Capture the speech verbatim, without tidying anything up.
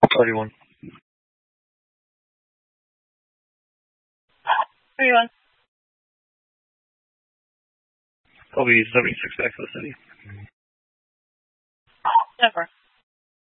thirty-one. thirty-one. I'll be seventy-six back to the city. Never.